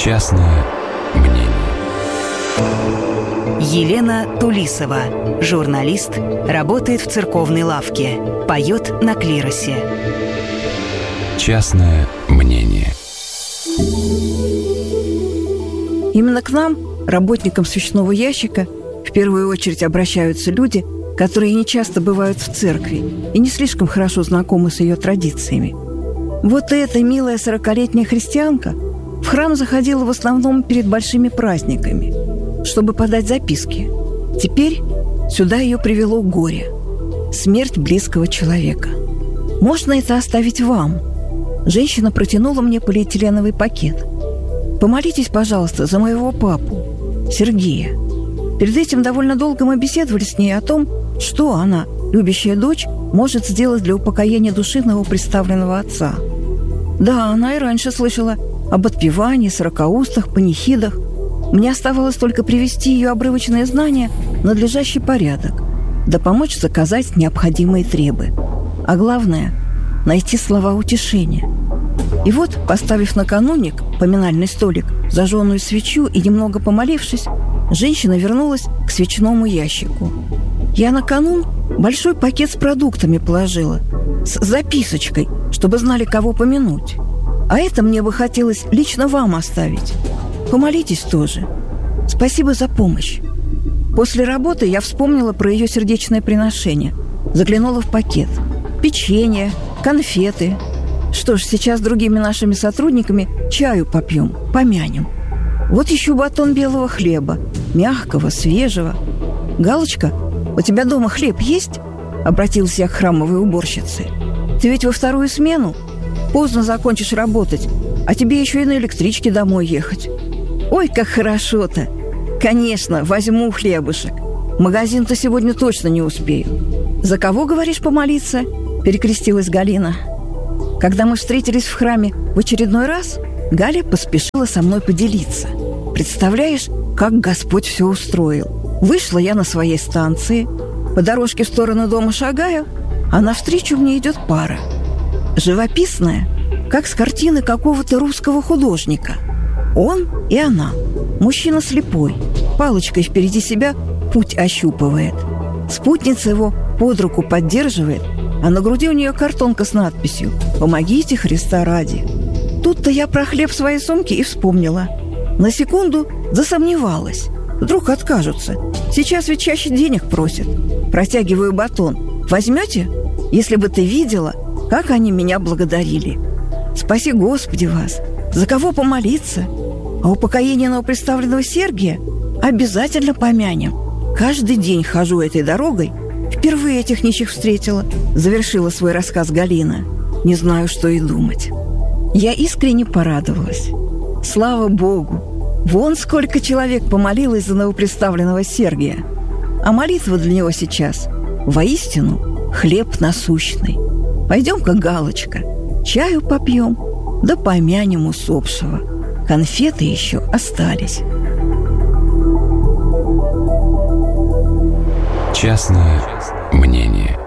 Частное мнение. Елена Тулисова, журналист, работает в церковной лавке, поет на клиросе. Частное мнение. Именно к нам, работникам свечного ящика, в первую очередь обращаются люди, которые не часто бывают в церкви и не слишком хорошо знакомы с ее традициями. Вот эта милая 40-летняя христианка в храм заходила в основном перед большими праздниками, чтобы подать записки. Теперь сюда ее привело горе – смерть близкого человека. «Можно это оставить вам?» Женщина протянула мне полиэтиленовый пакет. «Помолитесь, пожалуйста, за моего папу, Сергея». Перед этим довольно долго мы беседовали с ней о том, что она, любящая дочь, может сделать для упокоения души новоприставленного отца. Да, она и раньше слышала об отпевании, сорокаустах, панихидах. Мне оставалось только привести ее обрывочные знания в надлежащий порядок, да помочь заказать необходимые требы. А главное – найти слова утешения. И вот, поставив на кануник, поминальный столик, зажженную свечу и немного помолившись, женщина вернулась к свечному ящику. Я на канун большой пакет с продуктами положила, с записочкой, чтобы знали, кого помянуть. А это мне бы хотелось лично вам оставить. Помолитесь тоже. Спасибо за помощь. После работы я вспомнила про ее сердечное приношение. Заглянула в пакет. Печенье, конфеты. Что ж, сейчас с другими нашими сотрудниками чаю попьем, помянем. Вот еще батон белого хлеба, мягкого, свежего. «Галочка, у тебя дома хлеб есть?» — обратилась я к храмовой уборщице. «Ты ведь во вторую смену? Поздно закончишь работать, а тебе еще и на электричке домой ехать». «Ой, как хорошо-то! Конечно, возьму хлебушек. В магазин-то сегодня точно не успею». «За кого, говоришь, помолиться?» — перекрестилась Галина. Когда мы встретились в храме в очередной раз, Галя поспешила со мной поделиться. Представляешь, как Господь все устроил. Вышла я на своей станции, по дорожке в сторону дома шагаю, а навстречу мне идет пара. Живописная, как с картины какого-то русского художника. Он и она. Мужчина слепой, палочкой впереди себя путь ощупывает. Спутница его под руку поддерживает, а на груди у нее картонка с надписью «Помогите Христа ради». Тут-то я про хлеб в своей сумке и вспомнила. На секунду засомневалась. Вдруг откажутся. Сейчас ведь чаще денег просят. Протягиваю батон. «Возьмете? Если бы ты видела, как они меня благодарили. Спаси Господи вас. За кого помолиться? А упокоение новоприставленного Сергия обязательно помянем. Каждый день хожу этой дорогой. Впервые этих нищих встретила», — завершила свой рассказ Галина. Не знаю, что и думать. Я искренне порадовалась. Слава Богу! Вон сколько человек помолилось за новоприставленного Сергия. А молитва для него сейчас воистину хлеб насущный. Пойдем-ка, Галочка, чаю попьем, да помянем усопшего. Конфеты еще остались. Частное мнение.